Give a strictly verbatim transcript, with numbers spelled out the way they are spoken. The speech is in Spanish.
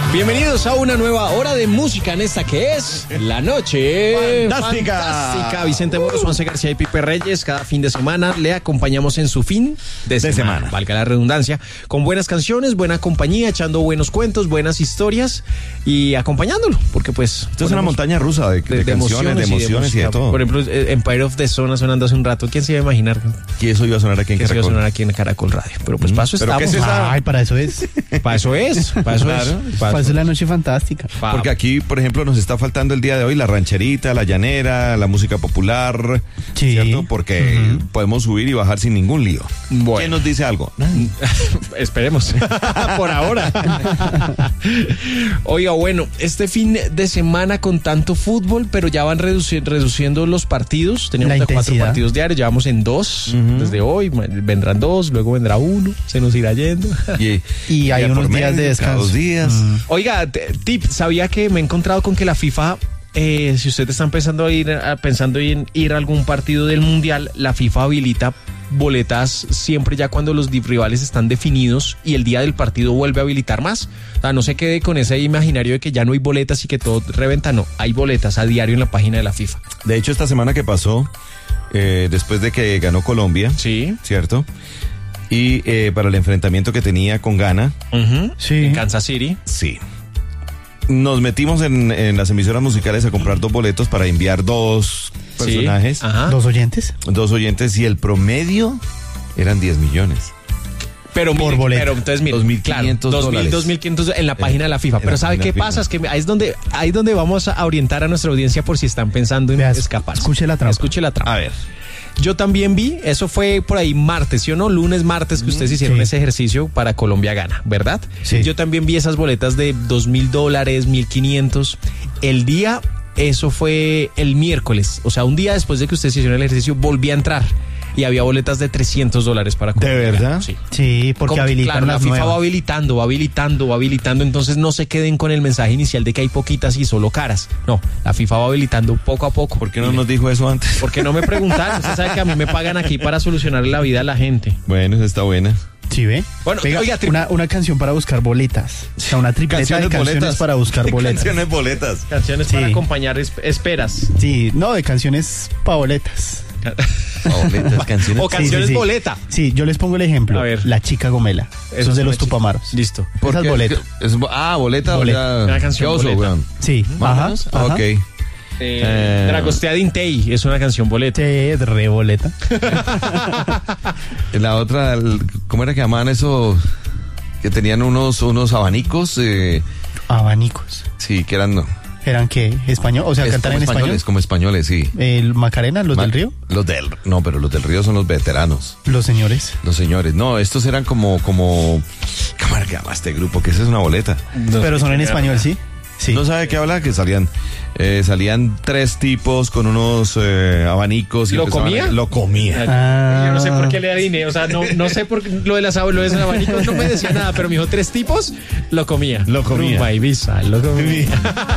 Bienvenidos a una nueva hora de música en esta que es La Noche Fantástica. Fantástica. Vicente Moros, Juanse García y Pipe Reyes. Cada fin de semana le acompañamos en su fin de, de semana, semana, valga la redundancia, con buenas canciones, buena compañía, echando buenos cuentos, buenas historias y acompañándolo, porque pues... Esto es una montaña rusa de, de, de, de canciones, de emociones y de, y de todo. Por ejemplo, Empire of the Sun sonando hace un rato. ¿Quién se iba a imaginar que eso iba a sonar aquí en que Caracol? Eso iba a sonar aquí en Caracol Radio. Pero pues mm, para eso estamos. Es esa... Ay, para eso es. Para eso es. Para eso claro. es. Para, para eso es La Noche Fantástica. Porque aquí, por ejemplo, nos está faltando el día de hoy la rancherita, la llanera, la música popular, sí. ¿cierto? Porque uh-huh. podemos subir y bajar sin ningún lío. Bueno. ¿Quién nos dice algo? Esperemos. Por ahora. Oiga, bueno, este fin de semana con tanto fútbol, pero ya van reduci- reduciendo los partidos. Teníamos cuatro partidos diarios, ya vamos en dos. Uh-huh. Desde hoy vendrán dos, luego vendrá uno, se nos irá yendo. Y, y hay unos días de descanso. Dos días. Uh-huh. Oiga, t- tip, ¿sabía que me he encontrado con que la FIFA, eh, si ustedes están pensando, ir, pensando en ir a algún partido del Mundial, la FIFA habilita boletas siempre ya cuando los rivales están definidos y el día del partido vuelve a habilitar más? O sea, no se quede con ese imaginario de que ya no hay boletas y que todo reventa. No, hay boletas a diario en la página de la FIFA. De hecho, esta semana que pasó, eh, después de que ganó Colombia, sí, ¿cierto? Y eh, para el enfrentamiento que tenía con Ghana, uh-huh. sí. en Kansas City, sí. Nos metimos en, en las emisoras musicales a comprar dos boletos para enviar dos personajes. Sí, ajá. ¿Dos oyentes? Dos oyentes y el promedio eran diez millones. Pero, por mire, boleto. pero entonces mire, dos mil quinientos claro, dólares. dos mil quinientos en la página de la FIFA. Pero ¿sabe qué pasa? Es que ahí es donde ahí es donde vamos a orientar a nuestra audiencia por si están pensando en Veas, escapar. Escuche la trampa. Escuche la trampa. A ver. Yo también vi, eso fue por ahí martes, ¿sí o no? Lunes, martes, que ustedes hicieron sí. ese ejercicio para Colombia Gana, ¿verdad? Sí. Yo también vi esas boletas de dos mil dólares, mil quinientos. El día, eso fue el miércoles, o sea, un día después de que ustedes hicieron el ejercicio, volví a entrar. Y había boletas de trescientos dólares para Colombia. ¿De verdad? Sí, sí porque Como, habilitan claro, las la FIFA nuevas. va habilitando, va habilitando, va habilitando. Entonces no se queden con el mensaje inicial de que hay poquitas y solo caras. No, la FIFA va habilitando poco a poco. ¿Por qué no nos dijo eso antes? Porque no me preguntaron. Usted sabe que a mí me pagan aquí para solucionar la vida a la gente. Bueno, esa está buena. ¿Sí ve? Bueno, Venga, oiga, tri- una, una canción para buscar boletas. O sea, una tripleta canciones de canciones boletas. para buscar boletas. Canciones boletas. Canciones sí. para acompañar es- esperas. Sí, no, de canciones pa' boletas. Boletas, canciones. O canciones sí, sí, sí. boleta. Sí, yo les pongo el ejemplo. A ver. La Chica Gomela. Eso es de los chica. Tupamaros. Listo. Esas boletas. Es, ah, boleta. Boleta. O Una canción oso, boleta. weón. Sí, ajá, ajá. Ok. Eh, Eh. Dragostea Dintei es una canción boleta. Sí, re boleta. La otra, el- ¿cómo era que llamaban eso? Que tenían unos, unos abanicos. Eh, Abanicos. sí, que eran. ¿Eran qué? ¿Español? O sea, es cantar como en español. españoles, como españoles, sí. ¿El Macarena? ¿Los Ma- del Río? Los del. No, pero los del Río son los veteranos. Los señores. Los señores. No, estos eran como. como ¿Cómo era que llama este grupo? Que esa es una boleta. No Pero sé son en qué español, era. ¿sí? Sí. ¿No sabe qué habla? Que salían eh, salían tres tipos con unos eh, abanicos. Y ¿Lo empezaban comía? a- Lo comía. Ah. Yo no sé por qué le adiviné, o sea, no, no sé por qué lo de las lo de los abanicos no me decía nada, pero me dijo tres tipos, lo comía. Lo comía. Rumba Ibiza, lo comía.